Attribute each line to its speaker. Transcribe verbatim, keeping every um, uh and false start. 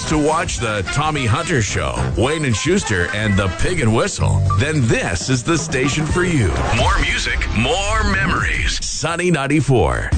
Speaker 1: to watch the Tommy Hunter Show, Wayne and Schuster, and the Pig and Whistle, then this is the station for you. More music, more memories. Sunny ninety-four.